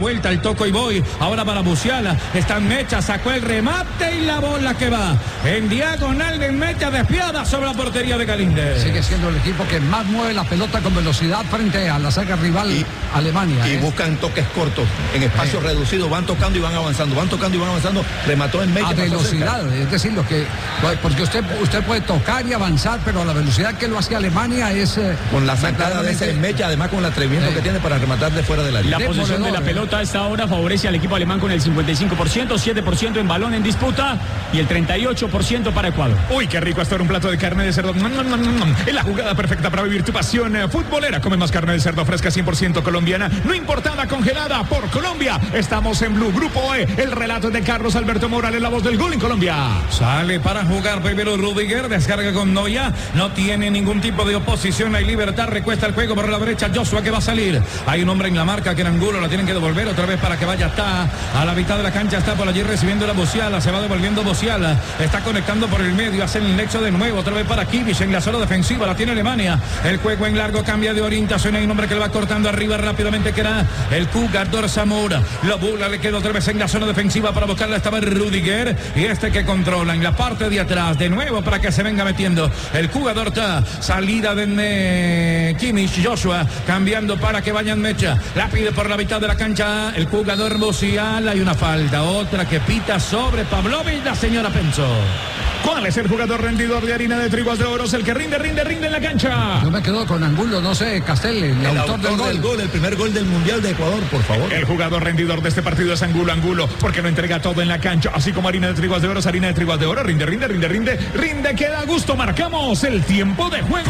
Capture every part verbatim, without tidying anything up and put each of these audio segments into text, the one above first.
vuelta, el toco y voy. Ahora para Musiala. Está en Mecha, sacó el remate y la bola que va en diagonal de Mecha, despiada sobre la portería de Galíndez. Sigue siendo el equipo que más mueve la pelota con velocidad frente a la saga rival y, Alemania. Y ¿eh? buscan toques cortos, en espacios eh. reducidos, van tocando y van avanzando, van tocando y van avanzando. Remató en Mecha. A velocidad, es decir, lo que, porque usted, usted puede tocar y avanzar, pero a la velocidad que lo hace Alemania es... Eh, con la sacada de ese Mecha, además con el atrevimiento eh. que tiene para rematar de fuera del área. La posición de la pelota a esta hora favorece al equipo alemán con el cincuenta y cinco por ciento, siete por ciento en balón en disputa y el treinta y ocho por ciento para Ecuador. Uy, qué rico esto era un plato de carne de cerdo. Es la jugada perfecta para vivir tu pasión futbolera. Come más carne de cerdo fresca cien por ciento colombiana, no importada, congelada por Colombia. Estamos en Blue Grupo E. El relato de Carlos Alberto Morales, la voz del gol en Colombia. Sale para jugar primero Rudiger, descarga con Noya, no tiene ningún tipo de oposición, hay libertad, recuesta el juego por la derecha, Joshua que va a salir. Hay un hombre en la marca que era Angulo, la tienen que devolver otra vez para que vaya, está a la mitad de la cancha, está por allí recibiendo la Musiala, se va devolviendo Musiala, está conectando por el medio, hace el nexo de nuevo, otra vez para Kimmich en la zona defensiva, la tiene Alemania, el juego en largo cambia de orientación, hay un hombre que le va cortando arriba rápidamente que era el jugador Zamora, la bola le queda otra vez en la zona defensiva para buscarla, estaba Rudiger y este que controla en la parte de atrás, de nuevo para que se venga metiendo el jugador está, salida de eh, Kimmich, Joshua cambiando para que vayan Mecha, la pide por la mitad de la cancha el jugador Musiala, hay una falta, otra que pita sobre Pavlovich, la señora Penso. ¿Cuál es el jugador rendidor de harina de triguas de oros? El que rinde, rinde, rinde en la cancha. Yo me quedo con Angulo, no sé, Castel, el, el autor, autor del, del, gol. del gol, el primer gol del Mundial de Ecuador, por favor. El jugador rendidor de este partido es Angulo, Angulo, porque lo entrega todo en la cancha, así como harina de triguas de oros, harina de triguas de oro, rinde, rinde, rinde, rinde, rinde, que da gusto, marcamos el tiempo de juego.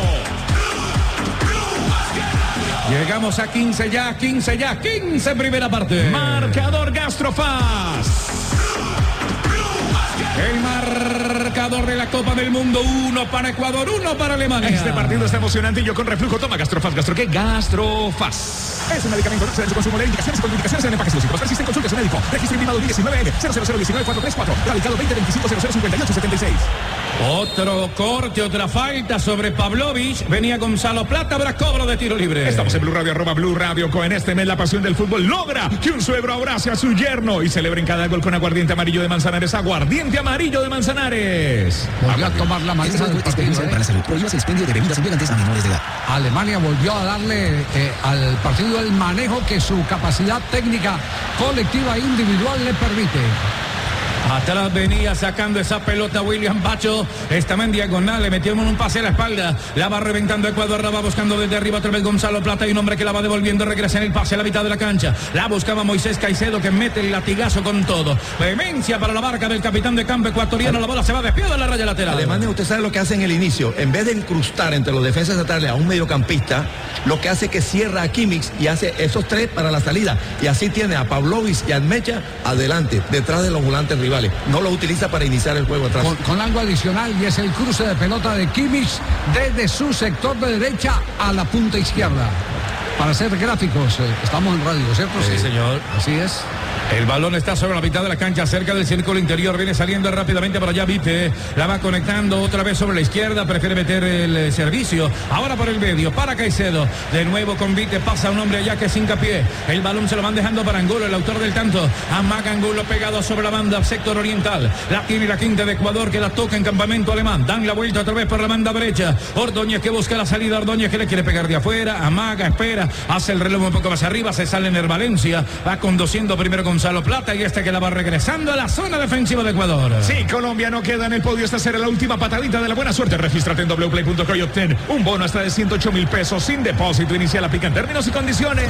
Llegamos a quince ya, quince ya, quince en primera parte. Marcador Gastrofast. El marcador de la Copa del Mundo, uno para Ecuador, uno para Alemania. Este partido está emocionante y yo con reflujo toma Gastrofast. ¿Gastro qué? Gastrofast. Es un medicamento, no excede en su consumo, leer indicaciones y contraindicaciones en empaques lúdicos. Persisten, consulte a su médico. Registro intimado diecinueve M cero cero cero uno nueve cuatro tres cuatro. Radicado veinte veinticinco cero cero cincuenta y ocho setenta y seis. Otro corte, otra falta sobre Pavlovich. Venía Gonzalo Plata, habrá cobro de tiro libre. Estamos en Blue Radio, arroba Blue Radio. Con este mes la pasión del fútbol logra que un suegro abrace a su yerno y celebren cada gol con aguardiente amarillo de Manzanares. Aguardiente amarillo de Manzanares. Volvió a tomar la manzana del partido. Para la salud. Prohíbas el expendio de bebidas embriagantes a menores de edad. Alemania volvió a darle eh, al partido el manejo que su capacidad técnica colectiva e individual le permite. Atrás venía sacando esa pelota William Bacho. Estaba en diagonal, le metieron un pase a la espalda. La va reventando Ecuador, la va buscando desde arriba otra vez Gonzalo Plata. Y un hombre que la va devolviendo, regresa en el pase a la mitad de la cancha. La buscaba Moisés Caicedo, que mete el latigazo con todo. Vehemencia para la marca del capitán de campo ecuatoriano. La bola se va despiada a la raya lateral. Alemania, usted sabe lo que hace en el inicio. En vez de incrustar entre los defensas centrales a un mediocampista, lo que hace es que cierra a Kimmich y hace esos tres para la salida. Y así tiene a Pavlovich y a Mecha adelante, detrás de los volantes rivales. No lo utiliza para iniciar el juego atrás. Con, con algo adicional, y es el cruce de pelota de Kimmich desde su sector de derecha a la punta izquierda. Para hacer gráficos, eh, estamos en radio, ¿cierto? Sí, señor. Así es. El balón está sobre la mitad de la cancha, cerca del círculo interior, viene saliendo rápidamente para allá Vite, la va conectando otra vez sobre la izquierda, prefiere meter el eh, servicio, ahora por el medio, para Caicedo, de nuevo con Vite, pasa un hombre allá que es hincapié, el balón se lo van dejando para Angulo, el autor del tanto, amaga Angulo pegado sobre la banda, sector oriental, la tiene la quinta de Ecuador que la toca en campamento alemán, dan la vuelta otra vez por la banda derecha, Ordóñez que busca la salida, Ordóñez que le quiere pegar de afuera, amaga, espera, hace el reloj un poco más arriba, se sale en el Valencia, va conduciendo primero con Gonzalo Plata y este que la va regresando a la zona defensiva de Ecuador. Sí, Colombia no queda en el podio. Esta será la última patadita de la buena suerte. Regístrate en doble u play punto co y obtén un bono hasta de ciento ocho mil pesos sin depósito inicial. Aplican términos y condiciones.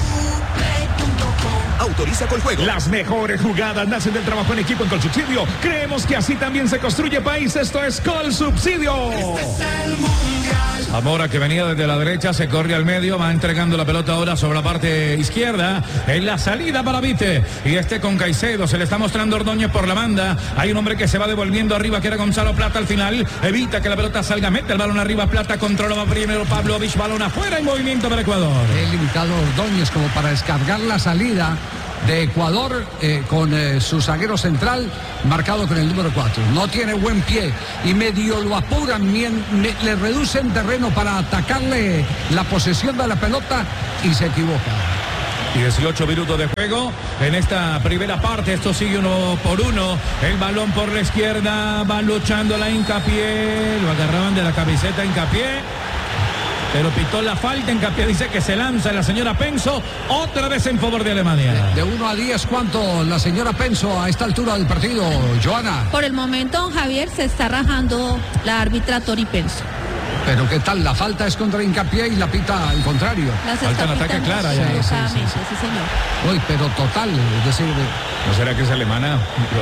Autoriza con juego. Las mejores jugadas nacen del trabajo en equipo en Colsubsidio. Creemos que así también se construye país. Esto es Colsubsidio. Este es el mundial. Zamora que venía desde la derecha, se corre al medio, va entregando la pelota ahora sobre la parte izquierda. En la salida para Vite. Y este con Caicedo, se le está mostrando Ordóñez por la banda. Hay un hombre que se va devolviendo arriba, que era Gonzalo Plata al final. Evita que la pelota salga, mete el balón arriba, Plata controlaba primero Pavlovich, balón afuera en movimiento para Ecuador. He limitado Ordóñez como para descargar la salida de Ecuador eh, con eh, su zaguero central marcado con el número cuatro. No tiene buen pie y medio lo apuran, mien, me, le reducen terreno para atacarle la posesión de la pelota y se equivoca. dieciocho minutos de juego en esta primera parte. Esto sigue uno por uno. El balón por la izquierda. Va luchando la Hincapié. Lo agarraban de la camiseta Hincapié. Pero pitó la falta. Hincapié dice que se lanza la señora Penso. Otra vez en favor de Alemania. De uno a diez, ¿cuánto la señora Penso a esta altura del partido, Joana? Por el momento, don Javier, se está rajando la árbitra Tori Penso. Pero ¿qué tal? La falta es contra Hincapié y la pita al contrario. Las Falta en ataque clara. Sí, sí, sí, sí. sí, señor. Uy, pero total, es decir... ¿No será que es alemana?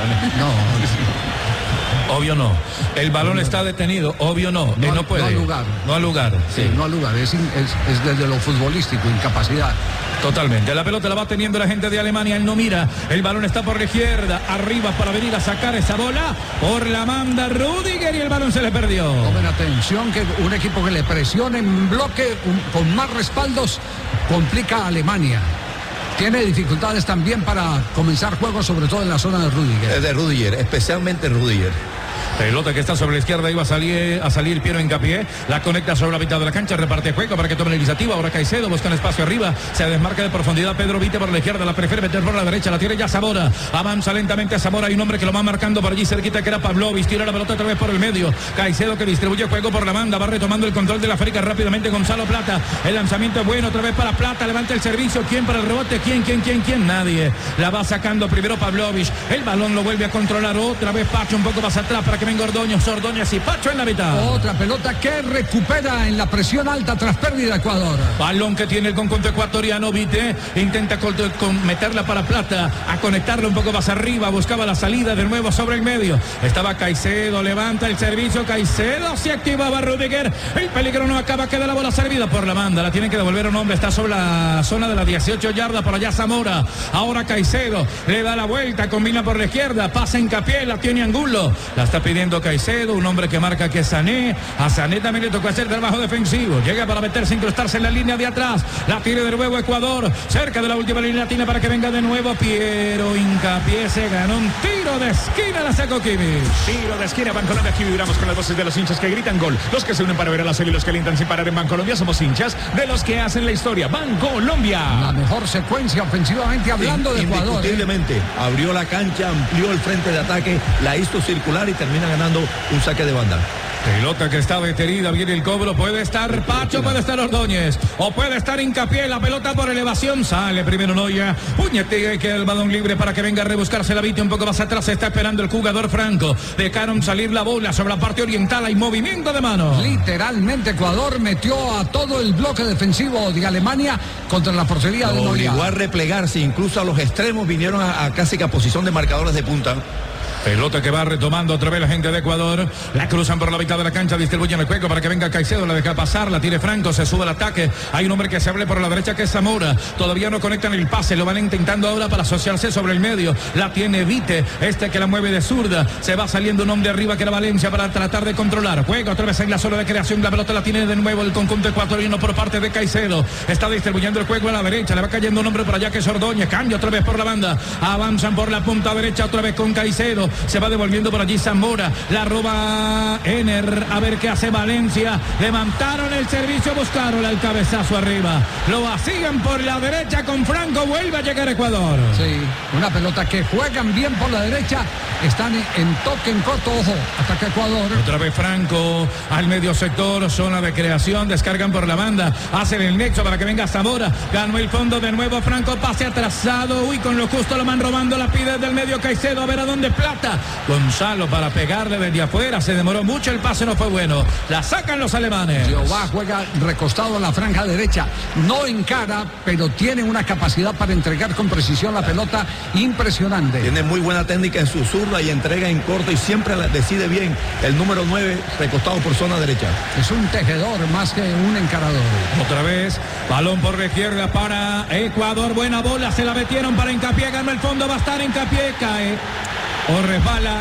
No, Obvio no. El balón está detenido. Obvio no. No, Él no puede. no al lugar. No al lugar. sí, Sí. no al lugar, es, in- es, es desde lo futbolístico, incapacidad. Totalmente. La pelota la va teniendo la gente de Alemania. Él no mira. El balón está por la izquierda. Arriba para venir a sacar esa bola. Por la manda Rudiger y el balón se le perdió. Tomen atención que un equipo que le presione en bloque un- con más respaldos complica a Alemania. Tiene dificultades también para comenzar juegos, sobre todo en la zona de Rudiger. Es de Rudiger, especialmente Rudiger. Pelota que está sobre la izquierda, iba a salir, a salir Piero Hincapié, la conecta sobre la mitad de la cancha, reparte juego para que tome la iniciativa, ahora Caicedo busca un espacio arriba, se desmarca de profundidad Pedro Vite por la izquierda, la prefiere meter por la derecha, la tiene ya Zamora, avanza lentamente a Zamora, hay un hombre que lo va marcando por allí cerquita que era Pavlovic, tira la pelota otra vez por el medio, Caicedo que distribuye juego por la banda, va retomando el control de la África rápidamente Gonzalo Plata, el lanzamiento es bueno, otra vez para Plata, levanta el servicio, ¿quién para el rebote? ¿Quién, quién, quién, quién? Nadie, la va sacando primero Pavlovic, el balón lo vuelve a controlar otra vez Pacho un poco más atrás para que venga Ordóñez, Ordóñez y Pacho en la mitad. Otra pelota que recupera en la presión alta tras pérdida Ecuador. Balón que tiene el conjunto ecuatoriano, Vite intenta con, con meterla para Plata, a conectarla un poco más arriba, buscaba la salida de nuevo sobre el medio, estaba Caicedo, levanta el servicio, Caicedo se activaba Rudiger, el peligro no acaba, queda la bola servida por la banda, la tiene que devolver un hombre, está sobre la zona de las dieciocho yardas, por allá Zamora, ahora Caicedo, le da la vuelta, combina por la izquierda, pasa Hincapié, la tiene Angulo, la está pidiendo Caicedo, un hombre que marca que es Sané, a Sané también le tocó hacer trabajo defensivo, llega para meterse, incrustarse en la línea de atrás, la tiene de nuevo Ecuador, cerca de la última línea latina para que venga de nuevo Piero Hincapié, se ganó un tiro de esquina, la sacó Kimmich. Tiro de esquina, Bancolombia, aquí vibramos con las voces de los hinchas que gritan gol, los que se unen para ver a la serie y los que alientan sin parar en Bancolombia, somos hinchas de los que hacen la historia, Bancolombia. La mejor secuencia ofensivamente hablando de Ecuador. ¿eh? Indiscutiblemente, abrió la cancha, amplió el frente de ataque, la hizo circular y termina ganando un saque de banda. Pelota que está detenida, viene el cobro, puede estar Pacho, puede estar Ordóñez, o puede estar Hincapié, la pelota por elevación, sale primero Noya, puñete que el balón libre para que venga a rebuscarse la Vite un poco más atrás, está esperando el jugador Franco, dejaron salir la bola sobre la parte oriental, hay movimiento de mano. Literalmente Ecuador metió a todo el bloque defensivo de Alemania contra la portería de Lo Noya. obligó a replegarse, incluso a los extremos vinieron a, a casi que a posición de marcadores de punta. Pelota que va retomando otra vez la gente de Ecuador. La cruzan por la mitad de la cancha, distribuyen el juego para que venga Caicedo, la deja pasar, la tiene Franco, se sube al ataque. Hay un hombre que se abre por la derecha que es Zamora. Todavía no conectan el pase, lo van intentando ahora para asociarse sobre el medio. La tiene Vite, este que la mueve de zurda. Se va saliendo un hombre arriba que era Valencia para tratar de controlar. Juega otra vez en la zona de creación. La pelota la tiene de nuevo el conjunto ecuatoriano por parte de Caicedo. Está distribuyendo el juego a la derecha. Le va cayendo un hombre por allá que es Ordóñez. Cambia otra vez por la banda. Avanzan por la punta derecha otra vez con Caicedo. Se va devolviendo por allí Zamora, la roba Ener, a ver qué hace Valencia, levantaron el servicio, buscaron el cabezazo arriba, lo vacían por la derecha con Franco, vuelve a llegar Ecuador. Sí, una pelota que juegan bien por la derecha, están en toque en corto, ojo, ataca Ecuador. Otra vez Franco al medio sector, zona de creación, descargan por la banda, hacen el nexo para que venga Zamora, ganó el fondo de nuevo Franco, pase atrasado, uy, con lo justo lo van robando, la pide del medio Caicedo, a ver a dónde Plata, Gonzalo para pegarle desde afuera, se demoró mucho, el pase no fue bueno, la sacan los alemanes. Jehová juega recostado a la franja derecha, no encara, pero tiene una capacidad para entregar con precisión la pelota impresionante. Tiene muy buena técnica en su zurda y entrega en corto y siempre la decide bien. El número nueve recostado por zona derecha. Es un tejedor más que un encarador. Otra vez, balón por la izquierda para Ecuador, buena bola, se la metieron para Hincapié, ganó el fondo, va a estar Hincapié, cae o resbala.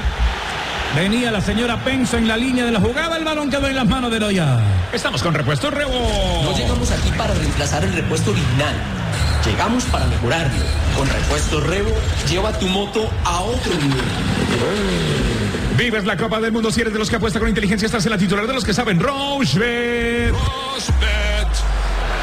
Venía la señora Penso en la línea de la jugada, el balón quedó en las manos de Noya. Estamos con Repuesto Rebo. No llegamos aquí para reemplazar el repuesto original. Llegamos para mejorarlo. Con Repuesto Rebo, lleva tu moto a otro nivel. Vives la Copa del Mundo si eres de los que apuesta con inteligencia, estás en la titular de los que saben. Rochebet.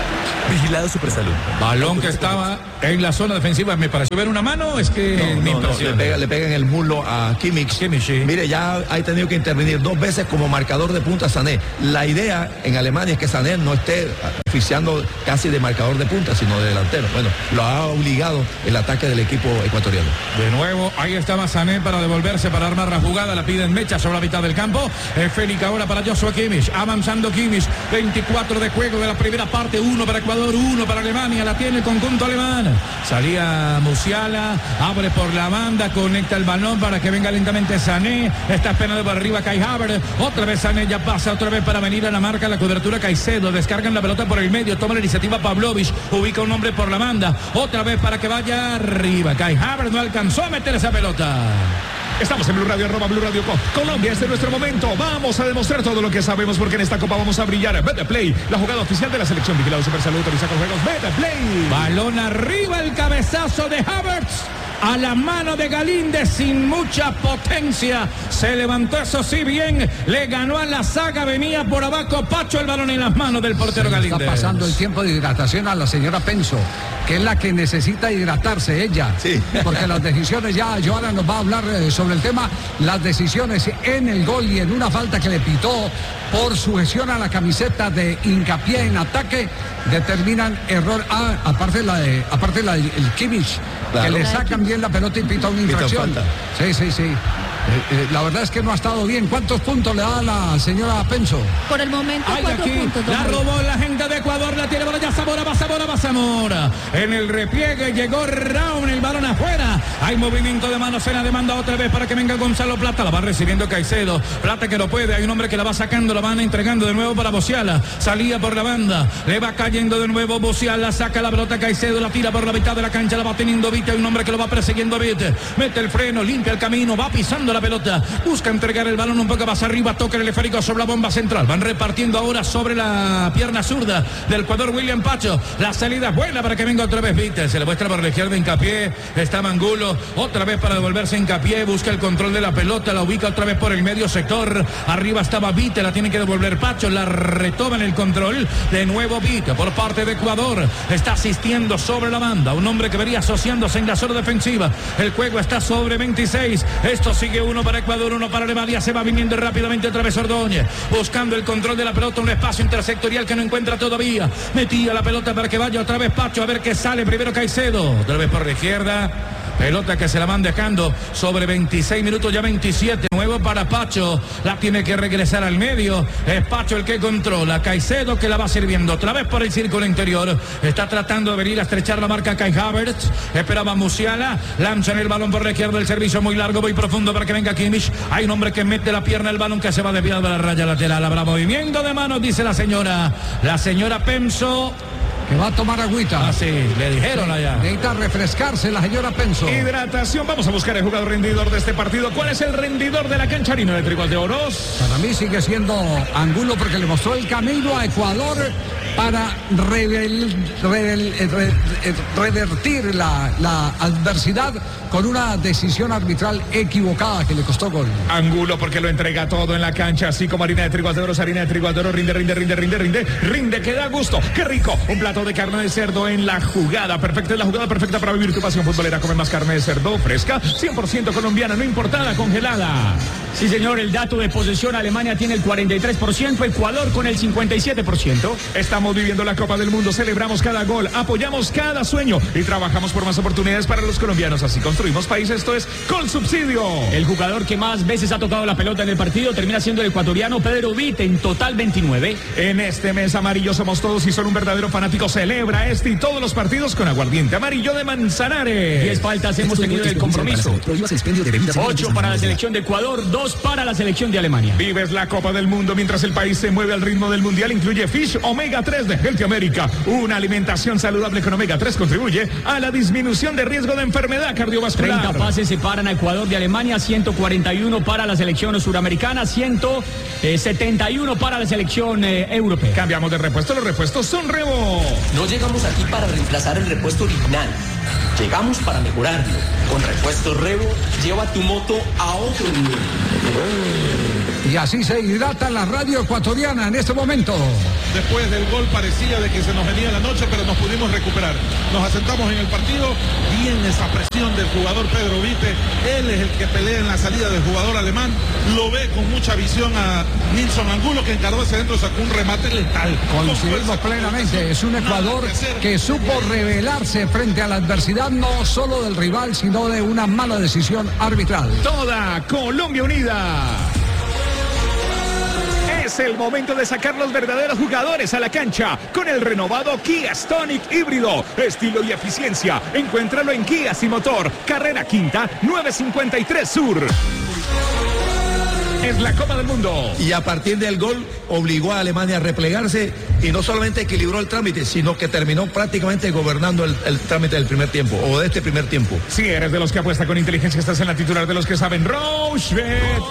Vigilado Supersalud. Balón que estaba en la zona defensiva. Me pareció ver una mano. Es que No, me no, no, impresiona. le, pega, le pega en el muslo a Kimmich. Kimmich, sí. Mire, ya ha tenido que intervenir dos veces como marcador de punta Sané. La idea en Alemania es que Sané no esté oficiando casi de marcador de punta, sino de delantero. Bueno, lo ha obligado el ataque del equipo ecuatoriano. De nuevo, ahí estaba Sané para devolverse, para armar la jugada. La piden Mecha sobre la mitad del campo. Es Félix ahora para Joshua Kimmich. Avanzando Kimmich. veinticuatro de juego de la primera parte. Uno para Ecuador, uno para Alemania. La tiene el conjunto alemán. Salía Musiala. Abre por la banda. Conecta el balón para que venga lentamente Sané. Está esperando por arriba Kai Havertz. Otra vez Sané ya pasa otra vez para venir a la marca. La cobertura Caicedo. Descargan la pelota por el medio. Toma la iniciativa Pavlovic. Ubica un hombre por la banda. Otra vez para que vaya arriba. Kai Havertz no alcanzó a meter esa pelota. Estamos en Blue Radio, arroba Blue Radio Co. Colombia, este es nuestro momento. Vamos a demostrar todo lo que sabemos porque en esta Copa vamos a brillar. Betplay, la jugada oficial de la selección. Vigilado Supersalud, autoriza con juegos. Betplay. Balón arriba, el cabezazo de Havertz. A la mano de Galíndez sin mucha potencia. Se levantó, eso sí, bien. Le ganó a la saga. Venía por abajo Pacho, el balón en las manos del portero Galíndez. Está pasando el tiempo de hidratación a la señora Penso, que es la que necesita hidratarse ella. Sí. Porque las decisiones, ya Joana nos va a hablar eh, sobre el tema, las decisiones en el gol y en una falta que le pitó por sujeción a la camiseta de Hincapié en ataque, determinan error. Ah, aparte la de, aparte la del el Kimmich, Claro. que le sacan bien la pelota y pita una Pita infracción. falta. Sí, sí, sí. Eh, eh, la verdad es que no ha estado bien. ¿Cuántos puntos le da la señora Penso? Por el momento, Ay, cuatro aquí puntos. don la Javier. robó la gente de Ecuador, la tiene por allá Zamora, va Zamora, va Zamora. En el repliegue llegó Raúl, el balón afuera. Hay movimiento de manos en la demanda otra vez para que venga Gonzalo Plata. La va recibiendo Caicedo. Plata que lo puede, hay un hombre que la va sacando, la van entregando de nuevo para Musiala. Salía por la banda, le va cayendo de nuevo Musiala, saca la pelota Caicedo, la tira por la mitad de la cancha, la va teniendo Vite. Hay un hombre que lo va persiguiendo a Vite. Mete el freno, limpia el camino, va pisando la pelota. Busca entregar el balón un poco más arriba, toca el esférico sobre la bomba central. Van repartiendo ahora sobre la pierna zurda del Ecuador William Pacho. La salida es buena para que venga otra vez Vite. Se le muestra por la izquierda Hincapié. Está Mangulo. Otra vez para devolverse Hincapié. Busca el control de la pelota. La ubica otra vez por el medio sector. Arriba estaba Vite. La tiene que devolver Pacho. La retoma en el control. De nuevo Vite por parte de Ecuador. Está asistiendo sobre la banda. Un hombre que vería asociándose en la zona defensiva. El juego está sobre veintiséis. Esto sigue uno para Ecuador, uno para Alemania. Se va viniendo rápidamente otra vez Ordóñez, buscando el control de la pelota, un espacio intersectorial que no encuentra todavía. Metía la pelota para que vaya otra vez Pacho, a ver qué sale. Primero Caicedo, otra vez por la izquierda. Pelota que se la van dejando sobre veintiséis minutos, ya veintisiete. Nuevo para Pacho. La tiene que regresar al medio. Es Pacho el que controla. Caicedo que la va sirviendo otra vez por el círculo interior. Está tratando de venir a estrechar la marca Kai Havertz. Esperaba Musiala. Lanzan el balón por la izquierda. El servicio muy largo, muy profundo para que venga Kimmich. Hay un hombre que mete la pierna al balón que se va desviado de la raya lateral. Habrá movimiento de manos, dice la señora. La señora Penso. Que va a tomar agüita. Ah, sí, le dijeron allá. Necesita refrescarse la señora Penso. Hidratación. Vamos a buscar el jugador rendidor de este partido. ¿Cuál es el rendidor de la cancha? Harina de trigo de Oros. Para mí sigue siendo Angulo porque le mostró el camino a Ecuador para revel, revel, re, revertir la, la adversidad con una decisión arbitral equivocada que le costó gol. Angulo porque lo entrega todo en la cancha, así como harina de trigo de Oros, harina de trigo de Oro, rinde, rinde, rinde, rinde, rinde, rinde, que da gusto, qué rico, un plato de carne de cerdo en la jugada perfecta, es la jugada perfecta para vivir tu pasión futbolera. Come más carne de cerdo fresca, cien por ciento colombiana, no importada, congelada. Sí, señor, el dato de posesión, Alemania tiene el cuarenta y tres por ciento, Ecuador con el cincuenta y siete por ciento. Estamos viviendo la Copa del Mundo, celebramos cada gol, apoyamos cada sueño y trabajamos por más oportunidades para los colombianos. Así construimos país, esto es Colsubsidio. El jugador que más veces ha tocado la pelota en el partido termina siendo el ecuatoriano Pedro Vite, en total veintinueve. En este mes amarillo somos todos y son un verdadero fanático. Celebra este y todos los partidos con aguardiente amarillo de Manzanares. diez faltas hemos tenido en el compromiso. ocho para la selección de Ecuador, dos para la selección de Alemania. Vives la Copa del Mundo mientras el país se mueve al ritmo del mundial. Incluye Fish Omega tres de Healthy America. Una alimentación saludable con Omega tres contribuye a la disminución de riesgo de enfermedad cardiovascular. treinta pases separan a Ecuador de Alemania, ciento cuarenta y uno para la selección suramericana, ciento setenta y uno para la selección eh, europea. Cambiamos de repuesto, los repuestos son Rebo. No llegamos aquí para reemplazar el repuesto original. Llegamos para mejorarlo. Con repuestos Revo, lleva tu moto a otro nivel. Y así se hidrata la radio ecuatoriana en este momento. Después del gol parecía de que se nos venía la noche, pero nos pudimos recuperar. Nos asentamos en el partido, bien esa presión del jugador Pedro Vite. Él es el que pelea en la salida del jugador alemán. Lo ve con mucha visión a Nilson Angulo, que encaró ese centro, sacó un remate letal. Coincidimos plenamente. Es un Ecuador que supo rebelarse frente a la adversidad, no solo del rival, sino de una mala decisión arbitral. Toda Colombia unida. Es el momento de sacar los verdaderos jugadores a la cancha con el renovado Kia Stonic híbrido. Estilo y eficiencia. Encuéntralo en Kia Sin Motor. Carrera Quinta, nueve cincuenta y tres Sur. Es la Copa del Mundo. Y a partir del gol obligó a Alemania a replegarse y no solamente equilibró el trámite, sino que terminó prácticamente gobernando el, el trámite del primer tiempo o de este primer tiempo. Si eres de los que apuesta con inteligencia, estás en la titular de los que saben. Rochebet.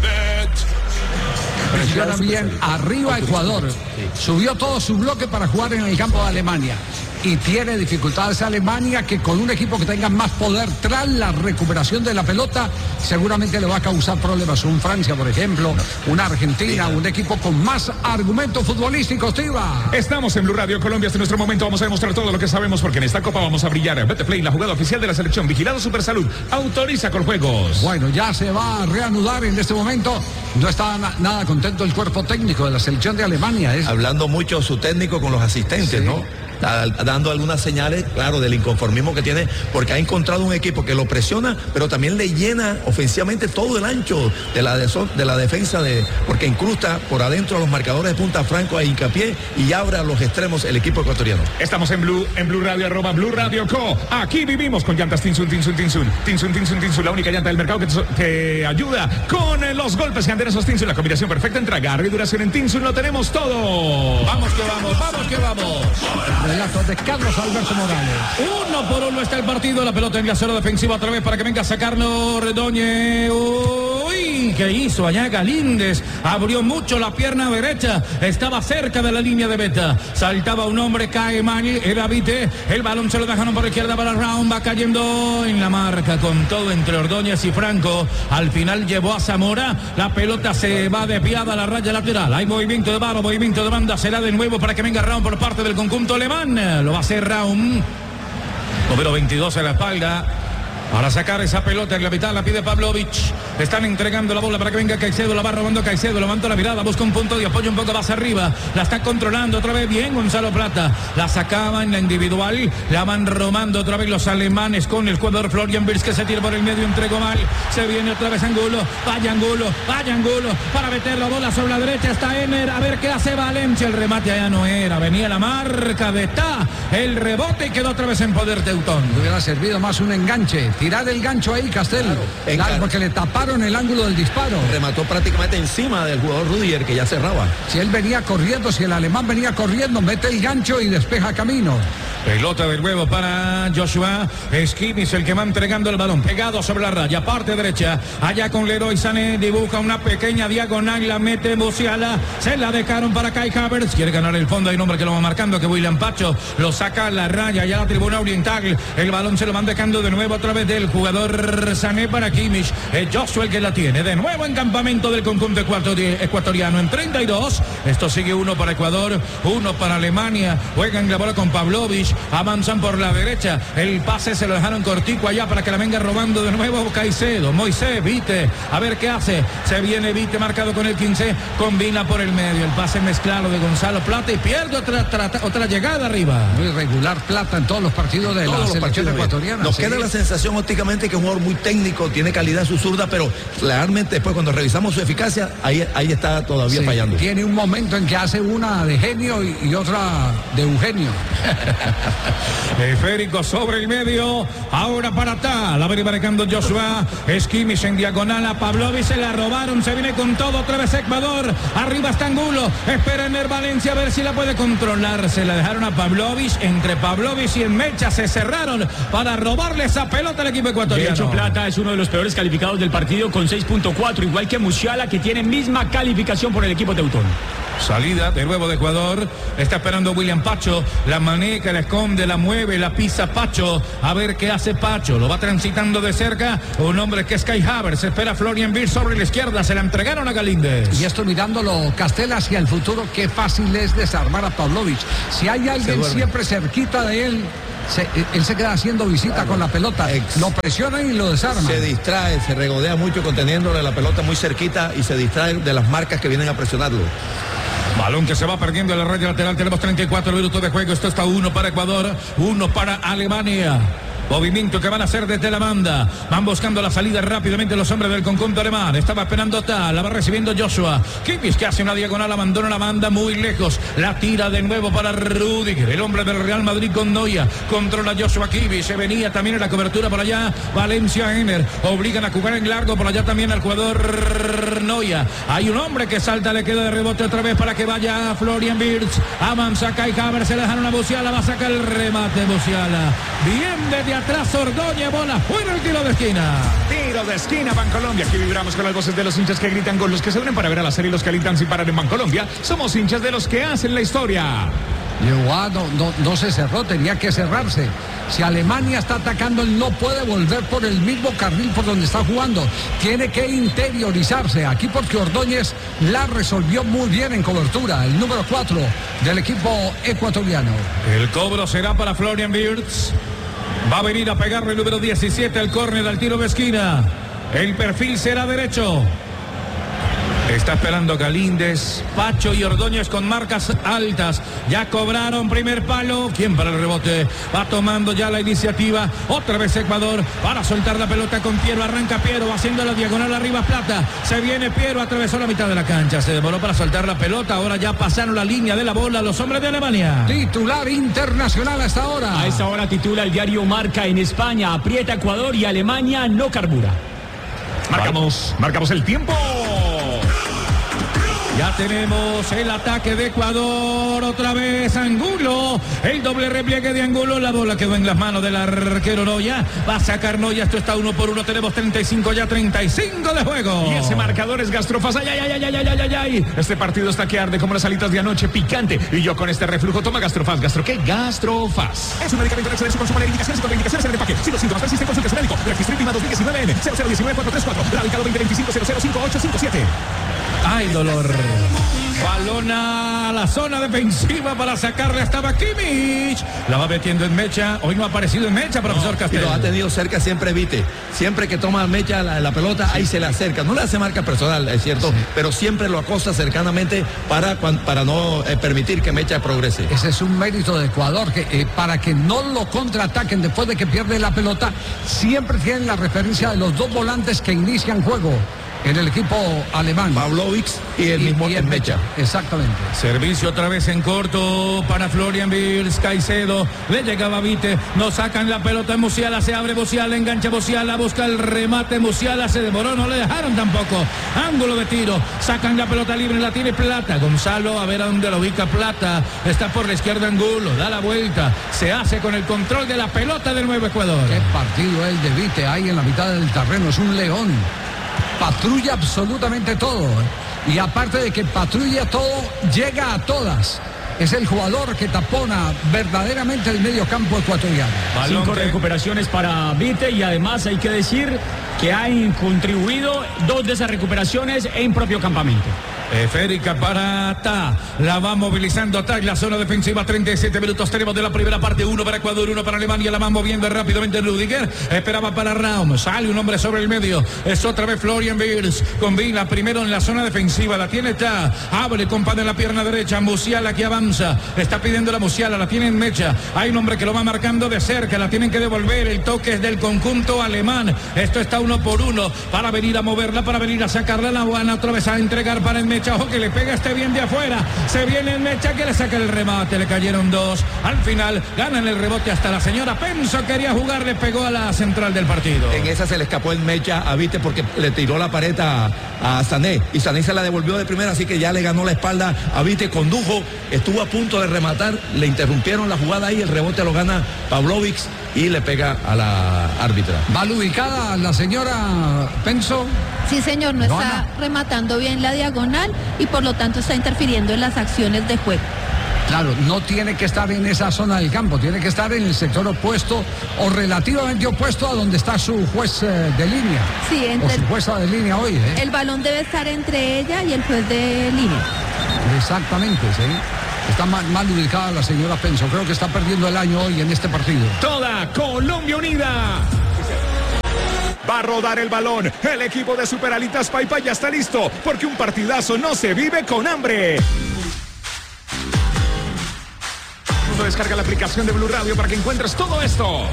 Presiona bien arriba Ecuador. Subió todo su bloque para jugar en el campo de Alemania. Y tiene dificultades Alemania, que con un equipo que tenga más poder tras la recuperación de la pelota, seguramente le va a causar problemas. Un Francia, por ejemplo, una Argentina, un equipo con más argumentos futbolísticos, Tiva. Estamos en Blue Radio Colombia. Hasta nuestro momento vamos a demostrar todo lo que sabemos, porque en esta Copa vamos a brillar. Betplay, la jugada oficial de la selección. Vigilado Supersalud. Autoriza con juegos. Bueno, ya se va a reanudar en este momento. No está na- nada contento el cuerpo técnico de la selección de Alemania. Es... Hablando mucho su técnico con los asistentes, sí, ¿no? Dando algunas señales, claro, del inconformismo que tiene, porque ha encontrado un equipo que lo presiona, pero también le llena ofensivamente todo el ancho de la, de, de la defensa, de, porque incrusta por adentro a los marcadores de punta franco a hincapié y abre a los extremos el equipo ecuatoriano. Estamos en Blue, en Blue Radio, arroba Blue Radio Co. Aquí vivimos con llantas Tinsun, Tinsun, Tinsun, Tinsun, Tinsun, Tinsun, la única llanta del mercado que te, que ayuda con eh, los golpes y anderazos Tinsun, la combinación perfecta entre agarre y duración en Tinsun, lo tenemos todo. Vamos que vamos, vamos que vamos. Relato de Carlos Alberto Morales. Uno por uno está el partido. La pelota en la zona defensiva otra vez para que venga a sacarlo Ordóñez. Uy, ¿qué hizo allá Galíndez? Abrió mucho la pierna derecha. Estaba cerca de la línea de meta. Saltaba un hombre, cae mal. Era Vite. El balón se lo dejaron por izquierda para Raúl. Va cayendo en la marca con todo entre Ordóñez y Franco. Al final llevó a Zamora. La pelota se va desviada a la raya lateral. Hay movimiento de varo, movimiento de banda. Será de nuevo para que venga Raúl por parte del conjunto alemán. Lo va a hacer Raúl. Número veintidós en la espalda. Para sacar esa pelota en la mitad la pide Pavlovic. Le están entregando la bola para que venga Caicedo. La va robando Caicedo. Levanta la mirada. Busca un punto de apoyo un poco más arriba. La está controlando otra vez bien Gonzalo Plata. La sacaba en la individual. La van romando otra vez los alemanes con el jugador Florian Wirtz, que se tira por el medio. Entregó mal. Se viene otra vez Angulo. Vaya Angulo. Vaya Angulo. Para meter la bola sobre la derecha está Ener. A ver qué hace Valencia. El remate allá no era. Venía la marca de Ta. El rebote y quedó otra vez en poder Teutón. Hubiera servido más un enganche. Tirar el gancho ahí, Castel. Claro, claro, porque le taparon el ángulo del disparo. Remató prácticamente encima del jugador Rudiger, que ya cerraba. Si él venía corriendo, si el alemán venía corriendo, mete el gancho y despeja camino. Pelota del huevo para Joshua. Es Kimmich el que va entregando el balón. Pegado sobre la raya, parte derecha. Allá con Leroy Sané. Dibuja una pequeña diagonal. La mete Musiala. Se la dejaron para Kai Havertz. Quiere ganar el fondo. Hay un hombre que lo va marcando, que William Pacho. Lo saca a la raya. Ya la tribuna oriental. El balón se lo van dejando de nuevo a través del jugador Sané para Kimmich. Es Joshua el que la tiene. De nuevo en campamento del conjunto ecuatoriano en treinta y dos. Esto sigue uno para Ecuador, uno para Alemania. Juegan la bola con Pavlovic. Avanzan por la derecha. El pase se lo dejaron cortico allá para que la venga robando de nuevo Caicedo. Moisés, Vite. A ver qué hace. Se viene Vite marcado con el quince. Combina por el medio. El pase mezclado de Gonzalo Plata y pierde otra, otra, otra llegada arriba. Muy regular Plata en todos los partidos de todos la selección ecuatoriana. Nos ¿sí? queda la sensación ópticamente que es un jugador muy técnico, tiene calidad en su zurda, pero realmente después cuando revisamos su eficacia, ahí, ahí está todavía sí, fallando. Tiene un momento en que hace una de genio y, y otra de Eugenio. Esférico sobre el medio. Ahora para Ta. La viene marcando Joshua. Es Kimmich en diagonal a Pavlovic. Se la robaron. Se viene con todo. Otra vez Ecuador. Arriba está Angulo. Espera Ener Valencia a ver si la puede controlar. Se la dejaron a Pavlovic. Entre Pavlovic y el Mecha se cerraron para robarle esa pelota al equipo ecuatoriano. De hecho, Plata es uno de los peores calificados del partido con seis punto cuatro. Igual que Musiala, que tiene misma calificación por el equipo teutón. Salida de nuevo de Ecuador. Está esperando William Pacho. La maneja, la esconde, la mueve, la pisa Pacho. A ver qué hace Pacho. Lo va transitando de cerca un hombre que es Kai Havertz. Espera Florian Wirtz sobre la izquierda. Se la entregaron a Galíndez. Y esto mirándolo Castel hacia el futuro. Qué fácil es desarmar a Pavlovich. Si hay alguien siempre cerquita de él, se, él se queda haciendo visita claro. con la pelota. Ex. Lo presionan y lo desarman. Se distrae, se regodea mucho conteniéndole la pelota muy cerquita y se distrae de las marcas que vienen a presionarlo. Balón que se va perdiendo en la raya lateral. Tenemos treinta y cuatro minutos de juego. Esto está uno para Ecuador, uno para Alemania. Movimiento que van a hacer desde la banda. Van buscando la salida rápidamente los hombres del conjunto alemán. Estaba esperando Tal, la va recibiendo Joshua. Kimmich que hace una diagonal, abandona la banda muy lejos. La tira de nuevo para Rüdiger, el hombre del Real Madrid con Neuer. Controla Joshua Kimmich. Se venía también en la cobertura por allá Valencia Ener. Obligan a jugar en largo por allá también al jugador Neuer. Hay un hombre que salta, le queda de rebote otra vez para que vaya Florian Wirtz. Avanza Kai Havertz, se le dejaron a Musiala, va a sacar el remate Musiala. Bien desde atrás Ordóñez, bola fuera, el tiro de esquina. Tiro de esquina, Bancolombia. Aquí vibramos con las voces de los hinchas que gritan gol, los que se unen para ver a la serie y los que alientan sin parar en Bancolombia. Somos hinchas de los que hacen la historia. Llegó, no, no, no se cerró, tenía que cerrarse. Si Alemania está atacando, él no puede volver por el mismo carril por donde está jugando. Tiene que interiorizarse aquí porque Ordóñez la resolvió muy bien en cobertura. El número cuatro del equipo ecuatoriano. El cobro será para Florian Wirtz. Va a venir a pegarle el número diecisiete al córner, al tiro de esquina. El perfil será derecho. Está esperando Galíndez, Pacho y Ordóñez con marcas altas. Ya cobraron primer palo. ¿Quién para el rebote? Va tomando ya la iniciativa. Otra vez Ecuador para soltar la pelota con Piero. Arranca Piero haciendo la diagonal arriba Plata. Se viene Piero, atravesó la mitad de la cancha. Se demoró para soltar la pelota. Ahora ya pasaron la línea de la bola los hombres de Alemania. Titular internacional a esta hora. A esta hora titula el diario Marca en España. Aprieta Ecuador y Alemania no carbura. Marcamos, marcamos el tiempo. Ya tenemos el ataque de Ecuador, otra vez Angulo, el doble repliegue de Angulo, la bola quedó en las manos del arquero Noya, va a sacar Noya, esto está uno por uno, tenemos treinta y cinco ya, treinta y cinco de juego. Y ese marcador es Gastrofaz, ay, ay, ay, ay, ay, ay, ay, ay, este partido está que arde como las alitas de anoche, picante, y yo con este reflujo, toma Gastrofaz, ¿Gastro qué? Gastrofaz. Es un medicamento de excelencia, consumo de indicaciones y contraindicaciones en el empaque, si los síntomas persisten, consulte a su médico, registro prima dos mil diecinueve N, cero cero uno nueve cuatro tres cuatro, radicado veinte veinticinco cero cero cinco ocho cinco siete. ¡Ay, dolor! Balón a la zona defensiva para sacarle. Estaba Kimmich. La va metiendo en Mecha. Hoy no ha aparecido en Mecha, profesor no, Castel. Lo ha tenido cerca siempre Vite. Siempre que toma Mecha la, la pelota, sí, ahí se le acerca. No le hace marca personal, es cierto, sí, pero siempre lo acosta cercanamente para, para no eh, permitir que Mecha progrese. Ese es un mérito de Ecuador, que eh, para que no lo contraataquen después de que pierde la pelota, siempre tienen la referencia de los dos volantes que inician juego en el equipo alemán. Pavlovich y el y, mismo y el Mecha. Exactamente. Servicio otra vez en corto para Florian Wirtz. Caicedo, le llegaba Vite, no sacan la pelota en Musiala, se abre Musiala, engancha Musiala, busca el remate Musiala, se demoró, no le dejaron tampoco. Ángulo de tiro, sacan la pelota libre, la tiene Plata. Gonzalo, a ver a dónde lo ubica Plata. Está por la izquierda Angulo, da la vuelta, se hace con el control de la pelota del nuevo Ecuador. Qué partido el de Vite ahí en la mitad del terreno, es un león. Patrulla absolutamente todo. Y aparte de que patrulla todo, llega a todas. Es el jugador que tapona verdaderamente el medio campo ecuatoriano. Cinco recuperaciones para Vite y además hay que decir que han contribuido dos de esas recuperaciones en propio campamento. Esférica para Ta, la va movilizando Ta en la zona defensiva, treinta y siete minutos tenemos de la primera parte, uno para Ecuador, uno para Alemania, la va moviendo rápidamente Rüdiger, esperaba para Raum, sale un hombre sobre el medio, es otra vez Florian Wirtz, combina primero en la zona defensiva, la tiene Ta, abre compa de la pierna derecha, Musiala que avanza, está pidiendo la Musiala, la tiene en Mecha, hay un hombre que lo va marcando de cerca, la tienen que devolver, el toque es del conjunto alemán, esto está uno por uno, para venir a moverla, para venir a sacarla, la van otra vez a entregar para el Mecha. Ojo que le pega este bien de afuera, se viene el Mecha que le saca el remate, le cayeron dos, al final ganan el rebote hasta la señora Penso, quería jugar, le pegó a la central del partido. En esa se le escapó el Mecha a Vite porque le tiró la pared a, a Sané y Sané se la devolvió de primera, así que ya le ganó la espalda a Vite, condujo, estuvo a punto de rematar, le interrumpieron la jugada ahí, el rebote lo gana Pavlovich y le pega a la árbitra. ¿Va ubicada la señora Penso? Sí, señor, no está rematando bien la diagonal y por lo tanto está interfiriendo en las acciones de juego. Claro, no tiene que estar en esa zona del campo, tiene que estar en el sector opuesto o relativamente opuesto a donde está su juez eh, de línea. Sí, o entre su jueza de línea hoy. ¿eh? el balón debe estar entre ella y el juez de línea. Exactamente, sí. Está mal, mal ubicada la señora Penso. Creo que está perdiendo el año hoy en este partido. Toda Colombia unida. Va a rodar el balón. El equipo de Superalitas Paipa ya está listo, porque un partidazo no se vive con hambre. Descarga la aplicación de Blue Radio para que encuentres todo esto.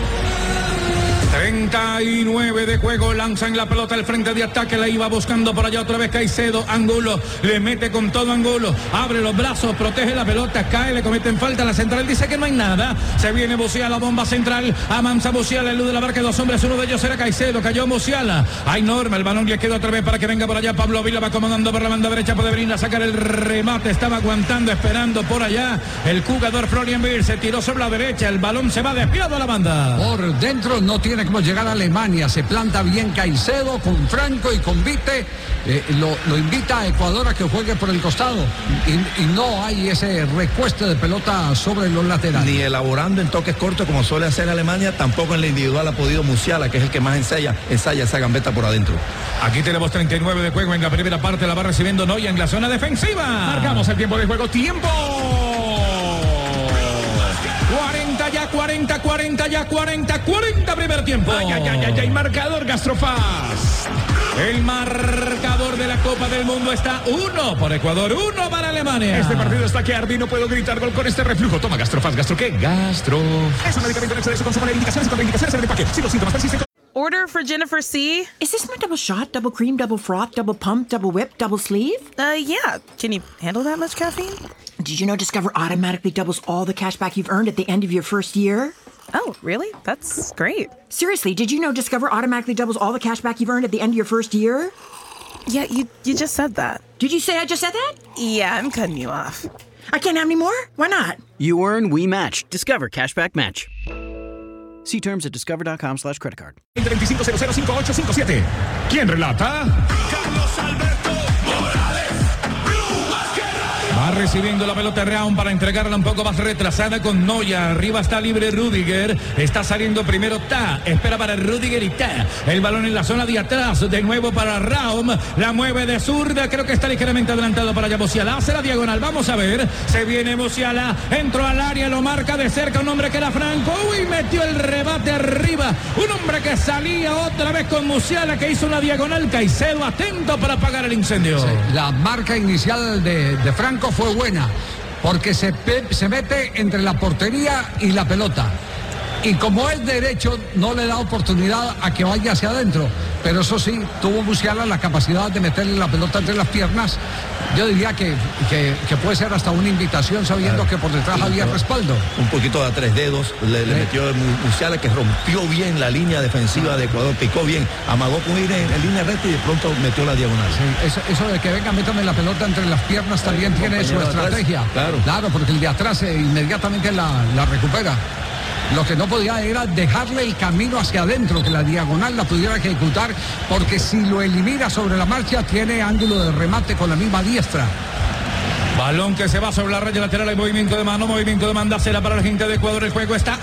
treinta y nueve de juego, lanzan la pelota al frente de ataque, la iba buscando por allá otra vez Caicedo, Angulo, le mete con todo Angulo, abre los brazos, protege la pelota, cae, le cometen falta, la central dice que no hay nada, se viene Musiala, bomba central, avanza Musiala, elude la barca de dos hombres, uno de ellos era Caicedo, cayó Musiala, hay Norma, el balón le queda otra vez para que venga por allá, Pablo Vila va acomodando por la banda derecha, puede venir a sacar el remate, estaba aguantando, esperando por allá, el jugador Florian Wirtz se tiró sobre la derecha, el balón se va desviado a la banda. Por dentro no tiene como llegar a Alemania, se planta bien Caicedo con Franco y con Vite, eh, lo, lo invita a Ecuador a que juegue por el costado y, y no hay ese recueste de pelota sobre los laterales. Ni elaborando en toques cortos como suele hacer Alemania, tampoco en la individual ha podido Musiala, que es el que más ensaya, ensaya esa gambeta por adentro. Aquí tenemos treinta y nueve de juego en la primera parte, la va recibiendo Neuer en la zona defensiva. Marcamos el tiempo de juego, tiempo. cuarenta ya, cuarenta, cuarenta ya, cuarenta, cuarenta primer tiempo. Ay, ay, ay, ay, ay, marcador Gastrofast. El marcador de la Copa del Mundo está uno por Ecuador, uno para Alemania. Este partido está que arde y no puedo gritar gol con este reflujo. Toma Gastrofast. ¿Gastro qué? Gastro. Es un medicamento en exceso de consumo de indicaciones y contraindicaciones en el empaque. Si los síntomas persisten. Order for Jennifer C. Is this my double shot, double cream, double froth, double pump, double whip, double sleeve? Uh, yeah. Can you handle that much caffeine? Did you know Discover automatically doubles all the cash back you've earned at the end of your first year? Oh, really? That's great. Seriously, did you know Discover automatically doubles all the cash back you've earned at the end of your first year? Yeah, you, you just said that. Did you say I just said that? Yeah, I'm cutting you off. I can't have any more? Why not? You earn, we match. Discover Cashback Match. See terms at discover.com slash credit card. veinticinco cero cero cinco ocho cinco siete. ¿Quién relata? Carlos Alberto Morales. Va recibiendo la pelota Raúl para entregarla un poco más retrasada con Noya. Arriba está libre Rudiger. Está saliendo primero Ta. Espera para Rudiger y Ta. El balón en la zona de atrás. De nuevo para Raúl. La mueve de zurda. Creo que está ligeramente adelantado para allá Musiala. Hace la diagonal. Vamos a ver. Se viene Musiala. Entró al área. Lo marca de cerca un hombre que era Franco. Uy, metió el rebate arriba. Un hombre que salía otra vez con Musiala, que hizo una diagonal. Caicedo atento para apagar el incendio. Sí, la marca inicial de, de Franco fue buena, porque se, se mete entre la portería y la pelota. Y como es derecho, no le da oportunidad a que vaya hacia adentro. Pero eso sí, tuvo Musiala la capacidad de meterle la pelota entre las piernas. Yo diría que, que, que puede ser hasta una invitación, sabiendo claro, que por detrás había respaldo. Un poquito de a tres dedos, le, le metió Musiala, que rompió bien la línea defensiva de Ecuador, picó bien, amagó con ir en, en línea recta y de pronto metió la diagonal. Sí, eso, eso de que venga, métame la pelota entre las piernas también el tiene su estrategia. Atrás, claro. Claro, porque el de atrás eh, inmediatamente la, la recupera. Lo que no podía era dejarle el camino hacia adentro, que la diagonal la pudiera ejecutar, porque si lo elimina sobre la marcha, tiene ángulo de remate con la misma diestra. Balón que se va sobre la raya lateral, hay movimiento de mano, movimiento de manda, será para la gente de Ecuador, el juego está